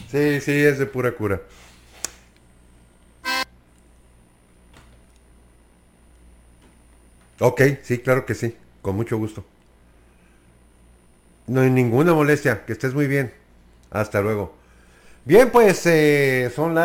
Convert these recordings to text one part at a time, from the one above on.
Sí, sí, es de pura cura. Ok, sí, claro que sí, con mucho gusto. No hay ninguna molestia, que estés muy bien. Hasta luego. Bien, pues son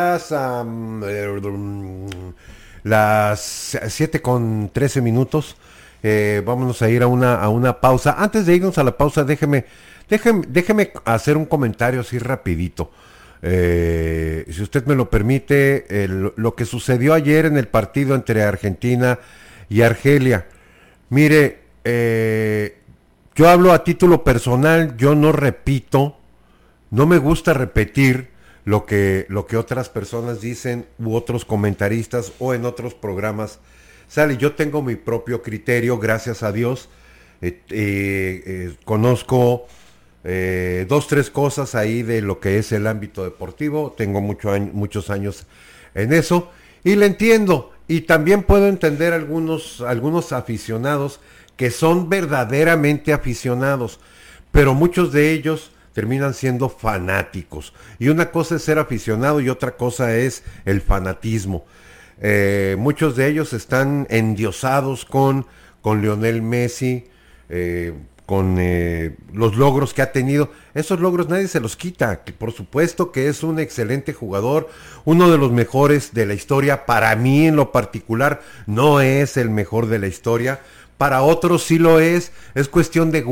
las 7 con 13 minutos. Vámonos a ir a una pausa. Antes de irnos a la pausa, déjeme hacer un comentario así rapidito. Si usted me lo permite, lo que sucedió ayer en el partido entre Argentina y Argelia. Mire, yo hablo a título personal, yo no repito, no me gusta repetir lo que otras personas dicen u otros comentaristas o en otros programas. Sale, yo tengo mi propio criterio, gracias a Dios. Conozco dos, tres cosas ahí de lo que es el ámbito deportivo. Tengo muchos años en eso y le entiendo. Y también puedo entender algunos aficionados que son verdaderamente aficionados, pero muchos de ellos terminan siendo fanáticos. Y una cosa es ser aficionado y otra cosa es el fanatismo. Muchos de ellos están endiosados con Lionel Messi, eh, con los logros que ha tenido. Esos logros nadie se los quita. Que por supuesto que es un excelente jugador, uno de los mejores de la historia. Para mí en lo particular no es el mejor de la historia. Para otros sí lo es. Es cuestión de